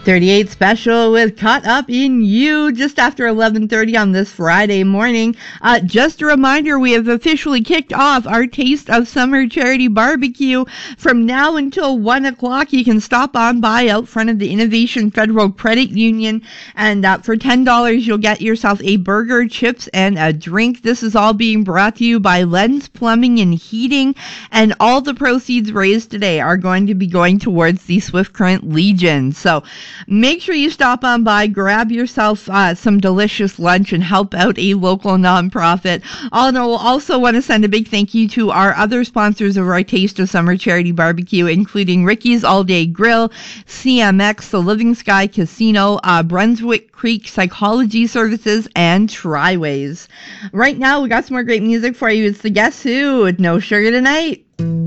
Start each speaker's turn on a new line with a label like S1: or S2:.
S1: 38 Special with Caught Up in You just after 11:30 on this Friday morning. Just a reminder, we have officially kicked off our Taste of Summer charity barbecue. From now until 1 o'clock, you can stop on by out front of the Innovation Federal Credit Union, and for $10, you'll get yourself a burger, chips, and a drink. This is all being brought to you by Lens Plumbing and Heating, and all the proceeds raised today are going to be going towards the Swift Current Legion. So make sure you stop on by, grab yourself some delicious lunch, and help out a local nonprofit. Also want to send a big thank you to our other sponsors of our Taste of Summer charity barbecue, including Ricky's All Day Grill, CMX, the Living Sky Casino, Brunswick Creek Psychology Services, and Triways. Right now, we got some more great music for you. It's the Guess Who with No Sugar Tonight.